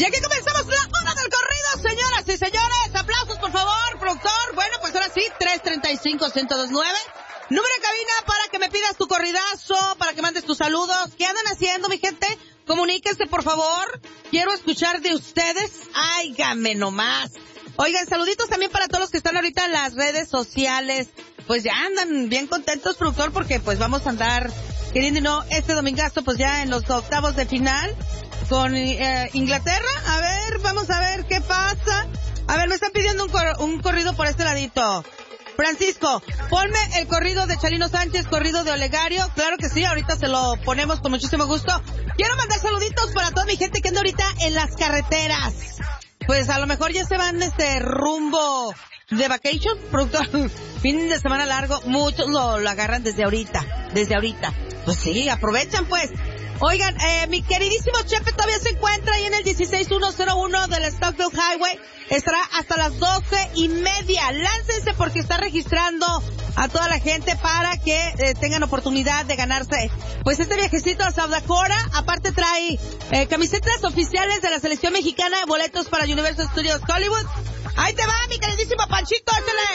Y aquí comenzamos la hora del corrido, señoras y señores. Aplausos, por favor, productor. Bueno, pues ahora sí, 335-1029. Número de cabina para que me pidas tu corridazo, para que mandes tus saludos. ¿Qué andan haciendo, mi gente? Comuníquense, por favor. Quiero escuchar de ustedes. Áigame nomás. Oigan, saluditos también para todos los que están ahorita en las redes sociales. Pues ya andan bien contentos, productor, porque pues vamos a andar, queriendo y no, este domingazo, pues ya en los octavos de final con Inglaterra. A ver, vamos a ver qué pasa. A ver, me están pidiendo un corrido por este ladito. Francisco, ponme el corrido de Chalino Sánchez, corrido de Olegario. Claro que sí, ahorita se lo ponemos con muchísimo gusto. Quiero mandar saluditos para toda mi gente que anda ahorita en las carreteras. Pues a lo mejor ya se van rumbo de vacation, productor. Fin de semana largo, muchos lo agarran desde ahorita. Pues sí, aprovechan pues. Oigan, mi queridísimo Chepe todavía se encuentra ahí en el 16101 del Stockville Highway. Estará hasta las 12:30. Láncense porque está registrando a toda la gente para que tengan oportunidad de ganarse pues este viajecito a South Dakota. Aparte trae camisetas oficiales de la selección mexicana, boletos para Universal Studios Hollywood. Ahí te va, mi queridísimo Panchito, échale.